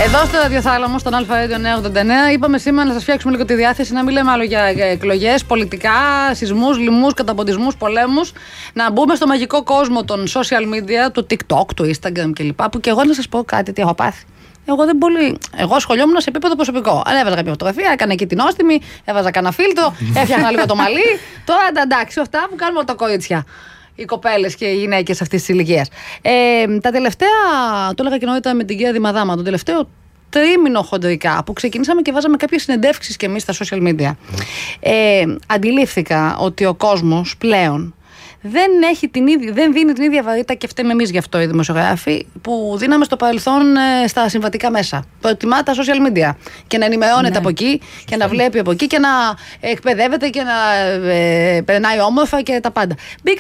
Εδώ στο Ραδιοθάλαμο, στον Α89, είπαμε σήμερα να σας φτιάξουμε λίγο τη διάθεση, να μην λέμε άλλο για εκλογές, πολιτικά, σεισμούς, λοιμούς, καταποντισμούς, πολέμους. Να μπούμε στο μαγικό κόσμο των social media, του TikTok, του Instagram κλπ. Που και εγώ να σας πω κάτι, τι έχω πάθει. Εγώ ασχολιόμουν σε επίπεδο προσωπικό. Αν έβαζα κάποια φωτογραφία, έκανα εκεί την όστιμη, έβαζα κανένα φίλτρο, έφτιαχνα λίγο το μαλλί. Τώρα εντάξει, αυτά που κάνουμε τα κορίτσια. Οι κοπέλες και οι γυναίκες αυτής της ηλικίας. Τα τελευταία, το έλεγα και νωρίτερα με την κυρία Δημαδάμα, το τελευταίο τρίμηνο χοντρικά που ξεκινήσαμε και βάζαμε κάποιες συνεντεύξεις και εμείς στα social media. Αντιλήφθηκα ότι ο κόσμος πλέον δεν δίνει την ίδια βαρύτητα, και φταίμε εμείς γι' αυτό οι δημοσιογράφοι, που δίναμε στο παρελθόν στα συμβατικά μέσα. Προτιμά τα social media και να ενημερώνεται από εκεί και να βλέπει από εκεί και να εκπαιδεύεται και να περνάει όμορφα και τα πάντα.